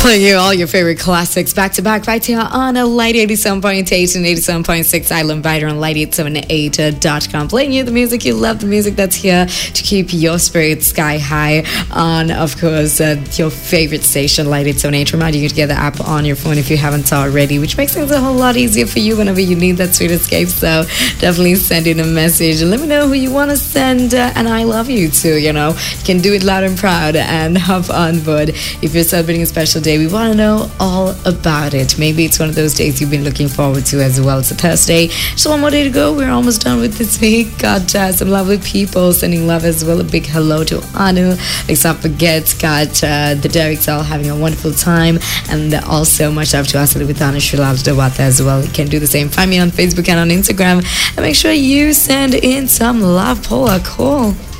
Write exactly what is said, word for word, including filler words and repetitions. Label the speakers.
Speaker 1: Playing you all your favorite classics back to back right here on a Light eighty-seven point eight and eighty-seven point six Island Biter on light eight seven eight dot com. Playing you the music you love, the music that's here to keep your spirits sky high on, of course, uh, your favorite station, Light eight seven eight. Reminding you to get the app on your phone if you haven't already, which makes things a whole lot easier for you whenever you need that sweet escape. So definitely send in a message and let me know who you want to send uh, and I love you to, you know. You can do it loud and proud and hop on board. If you're celebrating a special day, we want to know all about it. Maybe it's one of those days you've been looking forward to as well. It's a Thursday, just one more day to go. We're almost done with this week. Got uh, some lovely people sending love as well. A big hello to Anu. Let's not forget, got uh, the Derek's all having a wonderful time, and also much love to Asali with Anu Shrilal Dawata as well. You can do the same. Find me on Facebook and on Instagram, and make sure you send in some love. Paula, cool.